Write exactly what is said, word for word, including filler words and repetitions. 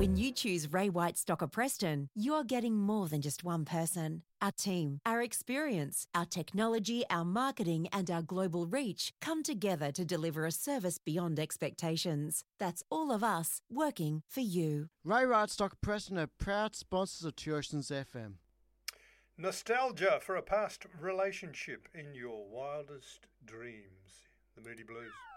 When you choose Ray White Stocker Preston, you're getting more than just one person. Our team, our experience, our technology, our marketing and our global reach come together to deliver a service beyond expectations. That's all of us working for you. Ray White Stocker Preston are proud sponsors of Two Oceans F M. Nostalgia for a past relationship in your wildest dreams. The Moody Blues.